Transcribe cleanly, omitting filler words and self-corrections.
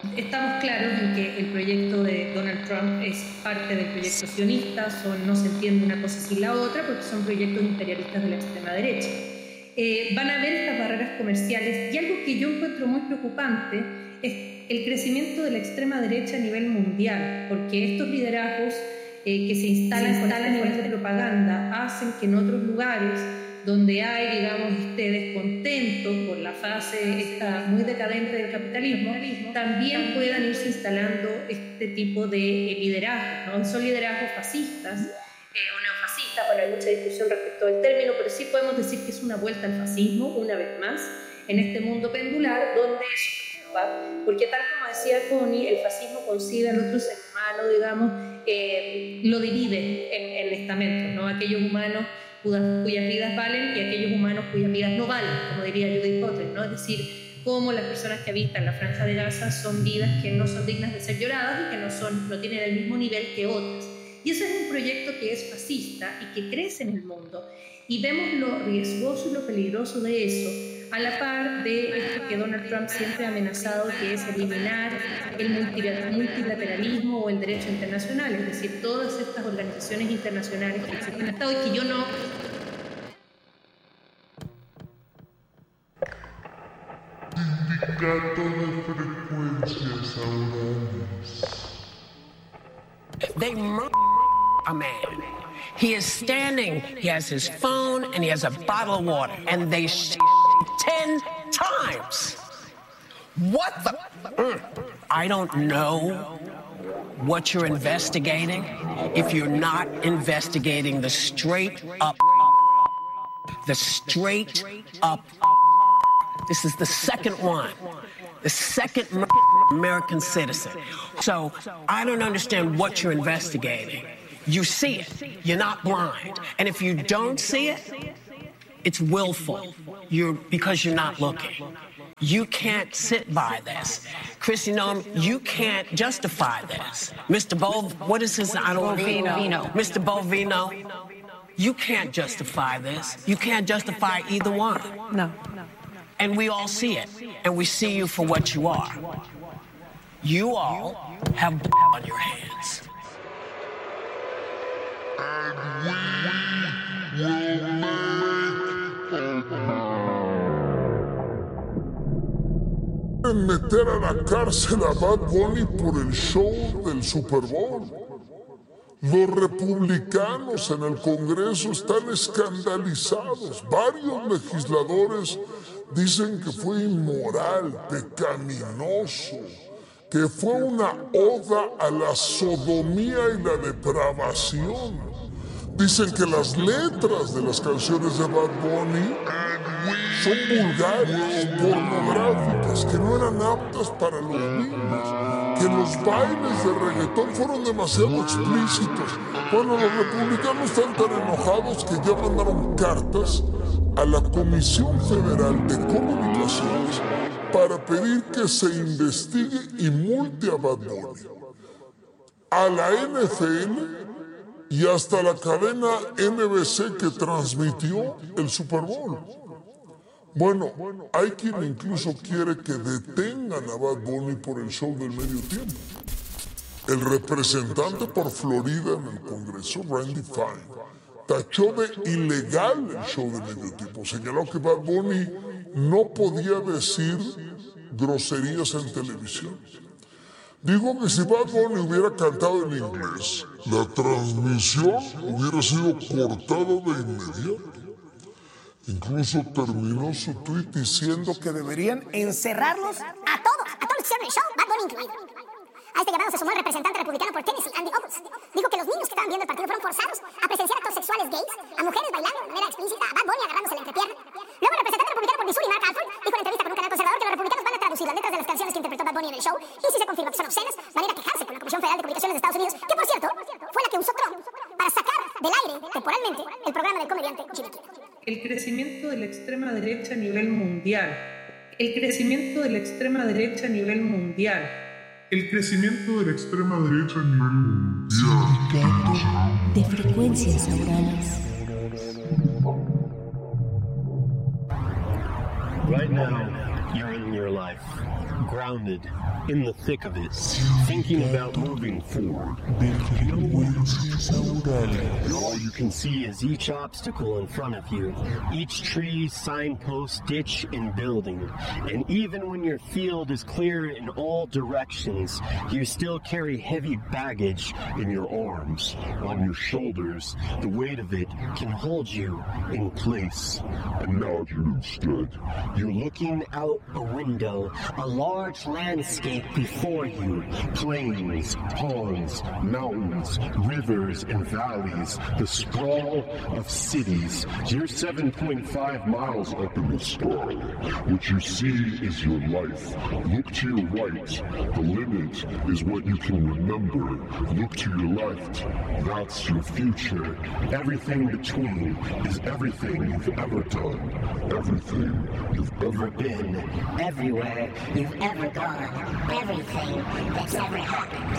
Estamos claros en que el proyecto de Donald Trump es parte del proyecto sionista, no se entiende una cosa sin la otra porque son proyectos imperialistas de la extrema derecha. Van a haber estas barreras comerciales y algo que yo encuentro muy preocupante es el crecimiento de la extrema derecha a nivel mundial, porque estos liderazgos que se instalan con esta propaganda hacen que en otros lugares donde hay, digamos, descontento por la fase esta muy decadente del capitalismo, también puedan irse instalando este tipo de liderazgos, ¿no? Son liderazgos fascistas o neofascistas. Bueno, hay mucha discusión respecto al término, pero sí podemos decir que es una vuelta al fascismo, una vez más, en este mundo pendular, donde eso preocupa, porque tal como decía Connie, el fascismo concibe al otro ser humano, digamos, lo divide en estamentos, ¿no? Aquellos humanos cuyas vidas valen y aquellos humanos cuyas vidas no valen, como diría Judith Butler, ¿no? Es decir, cómo las personas que habitan la Franja de Gaza son vidas que no son dignas de ser lloradas y que no tienen el mismo nivel que otras. Y ese es un proyecto que es fascista y que crece en el mundo. Y vemos lo riesgoso y lo peligroso de eso, a la par de esto que Donald Trump siempre ha amenazado, que es eliminar el multilateralismo o el derecho internacional, es decir, todas estas organizaciones internacionales que existen en el Estado y que yo no... Sindicato de frecuencias aurales. They murder a man. He is standing, he has his phone, and he has a bottle of water, and they 10 times. What the? I don't know what you're investigating if you're not investigating the straight up. This is the second one. The second American citizen. So I don't understand what you're investigating. You see it. You're not blind. And if you don't see it, it's willful. Because you're not looking. You can't sit by this. Chrissy Noem, you can't justify this. Mr. what is his? I don't know. Mr. Bovino, you can't justify this. You can't justify either one. No. And we all see it. And we see you for what you are. You all have on your hands. Meter a la cárcel a Bad Bunny por el show del Super Bowl. Los republicanos en el Congreso están escandalizados. Varios legisladores dicen que fue inmoral, pecaminoso, que fue una oda a la sodomía y la depravación. Dicen que las letras de las canciones de Bad Bunny son vulgares, pornográficas, que no eran aptas para los niños, que los bailes de reggaetón fueron demasiado explícitos. Bueno, los republicanos están tan enojados que ya mandaron cartas a la Comisión Federal de Comunicaciones para pedir que se investigue y multe a Bad Bunny, a la NFL y hasta la cadena NBC que transmitió el Super Bowl. Bueno, hay quien incluso quiere que detengan a Bad Bunny por el show del medio tiempo. El representante por Florida en el Congreso, Randy Fine, tachó de ilegal el show de medio tiempo. Señaló que Bad Bunny no podía decir groserías en televisión. Digo que si Bad Bunny hubiera cantado en inglés, la transmisión hubiera sido cortada de inmediato. Incluso terminó su tuit diciendo que deberían encerrarlos a todos los que hicieron el show, Bad Bunny incluido. A este llamado se sumó el representante republicano por Tennessee, Andy Ogles. Dijo que los niños que estaban viendo el partido fueron forzados a presenciar actos sexuales gays, a mujeres bailando de manera explícita, a Bad Bunny agarrándose la entrepierna. Luego el representante republicano por Missouri, Mark Alford, dijo en entrevista con un canal conservador que los republicanos van a traducir las letras de las canciones que interpretó Bad Bunny en el show y si se confirma que son obscenas, van a ir a quejarse con la Comisión Federal de Comunicaciones de Estados Unidos, que por cierto, fue la que usó Trump para sacar del aire temporalmente el programa del comediante Jimmy Kimmel. El crecimiento de la extrema derecha a nivel mundial. El crecimiento de la extrema derecha a nivel mundial. El crecimiento de la extrema derecha a nivel mundial. Sindicato de frecuencias aurales. Right now, you're in your life. grounded in the thick of it, thinking about moving forward. All you can see is each obstacle in front of you, each tree, signpost, ditch, and building. And even when your field is clear in all directions, you still carry heavy baggage in your arms, on your shoulders. The weight of it can hold you in place. Imagine instead. You're looking out a window, a large landscape before you. Plains, ponds, mountains, rivers, and valleys. The sprawl of cities. You're 7.5 miles up in the sky. What you see is your life. Look to your right. The limit is what you can remember. Look to your left. That's your future. Everything between is everything you've ever done. Everything you've ever been. Everywhere you've ever gone. Everything that's ever happened.